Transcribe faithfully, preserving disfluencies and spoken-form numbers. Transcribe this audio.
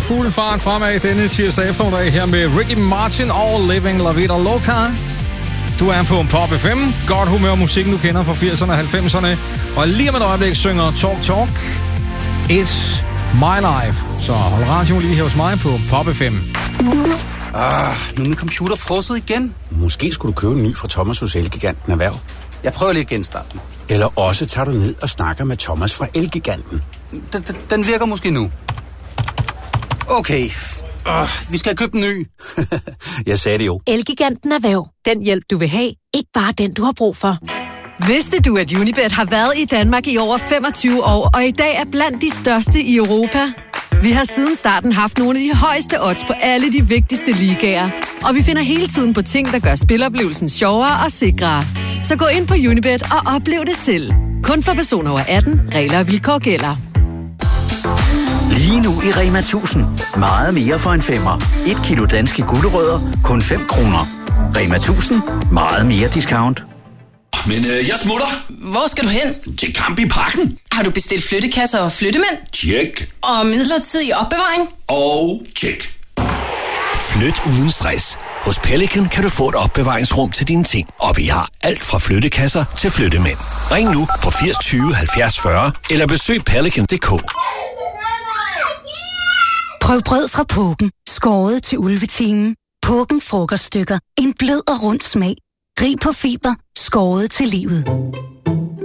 fuld fart fremad denne tirsdag eftermiddag her med Ricky Martin og Living La Vida Loca. Du er på Pop F M. Godt humør musikken, du kender fra firserne og halvfemserne. Og lige om et øjeblik synger Talk Talk. It's my life. Så hold radioen lige her hos mig på Pop F M. Ah, nu er min computer frosset igen. Måske skulle du købe en ny fra Thomas hos Elgiganten Erhverv. Jeg prøver lige at genstarte den. Eller også tager du ned og snakker med Thomas fra Elgiganten. Den, den, den virker måske nu. Okay. Uh, vi skal købe en ny. Jeg sagde det jo. Elgiganten Erhverv. Den hjælp, du vil have. Ikke bare den, du har brug for. Vidste du, at Unibet har været i Danmark i over femogtyve år, og i dag er blandt de største i Europa? Vi har siden starten haft nogle af de højeste odds på alle de vigtigste ligaer. Og vi finder hele tiden på ting, der gør spiloplevelsen sjovere og sikrere. Så gå ind på Unibet og oplev det selv. Kun for personer over atten. Regler og vilkår gælder. Lige nu i Rema tusind. Meget mere for en femmer. Et kilo danske gulerødder. Kun fem kroner. Rema tusind. Meget mere discount. Men øh, jeg smutter. Hvor skal du hen? Til Kamp i Parken. Har du bestilt flyttekasser og flyttemænd? Tjek. Og midlertidig opbevaring? Og tjek. Flyt uden stress. Hos Pelican kan du få et opbevaringsrum til dine ting. Og vi har alt fra flyttekasser til flyttemænd. Ring nu på firs tyve halvfjerds fyrre eller besøg pelican punktum d k. Prøv brød fra Pågen. Skåret til ulvetimen. Pågen frokoststykker. En blød og rund smag. Rig på fiber. Skåret til livet.